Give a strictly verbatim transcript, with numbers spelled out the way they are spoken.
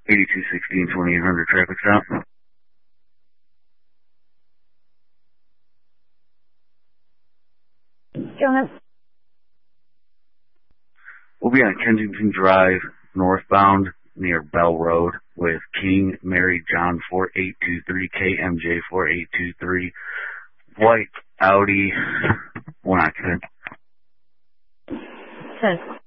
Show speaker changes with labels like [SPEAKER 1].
[SPEAKER 1] eighty-two sixteen, twenty-eight hundred traffic stop.
[SPEAKER 2] Jonas.
[SPEAKER 1] We'll be on Kensington Drive, northbound, near Bell Road, with King Mary John four eight two three, K M J four eight two three, white Audi, one occupant.
[SPEAKER 2] ten.